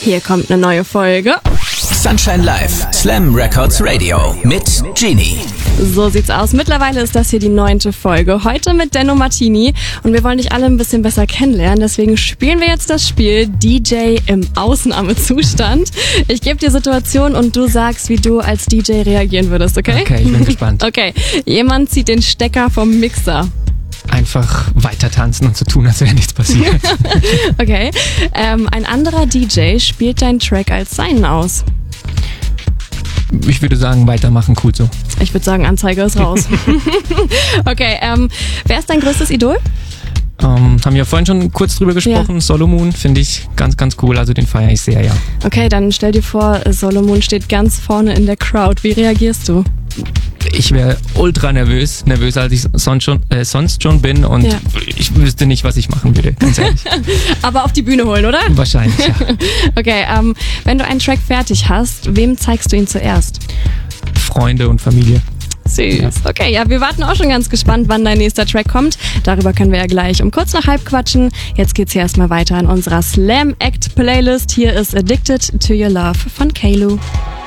Hier kommt eine neue Folge. Sunshine Live, Slam Records Radio mit Genie. So sieht's aus. Mittlerweile ist das hier die 9. Folge. Heute mit Denno Martini. Und wir wollen dich alle ein bisschen besser kennenlernen. Deswegen spielen wir jetzt das Spiel DJ im Ausnahmezustand. Ich gebe dir Situationen und du sagst, wie du als DJ reagieren würdest, okay? Okay, ich bin gespannt. Okay, jemand zieht den Stecker vom Mixer. Einfach weiter tanzen und so tun, als wäre nichts passiert. Okay, ein anderer DJ spielt deinen Track als seinen aus. Ich würde sagen, weitermachen, cool so. Ich würde sagen, Anzeige ist raus. Okay, wer ist dein größtes Idol? Haben wir vorhin schon kurz drüber gesprochen. Ja. Solomon finde ich ganz, ganz cool. Also den feiere ich sehr, ja. Okay, dann stell dir vor, Solomon steht ganz vorne in der Crowd. Wie reagierst du? Ich wäre ultra nervös, als ich sonst schon bin und Ja. ich wüsste nicht, was ich machen würde, ganz ehrlich. Aber auf die Bühne holen, oder? Wahrscheinlich, ja. Okay, wenn du einen Track fertig hast, wem zeigst du ihn zuerst? Freunde und Familie. Süß. Ja. Okay, ja, wir warten auch schon ganz gespannt, wann dein nächster Track kommt. Darüber können wir ja gleich um kurz nach halb quatschen. Jetzt geht's hier erstmal weiter in unserer Slam Act Playlist. Hier ist Addicted to Your Love von Kaylu.